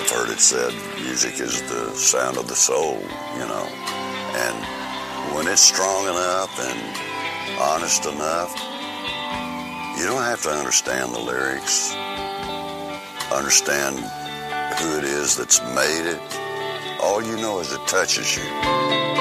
I've heard it said music is the sound of the soul, you know. And when it's strong enough and honest enough, you don't have to understand the lyrics, understand who it is that's made it. All you know is it touches you.